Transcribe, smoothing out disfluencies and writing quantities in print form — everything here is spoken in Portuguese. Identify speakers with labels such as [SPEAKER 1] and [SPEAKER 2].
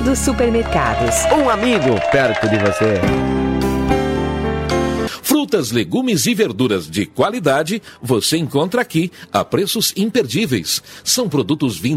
[SPEAKER 1] dos supermercados.
[SPEAKER 2] Um amigo perto de você.
[SPEAKER 3] Frutas, legumes e verduras de qualidade você encontra aqui a preços imperdíveis. São produtos vindos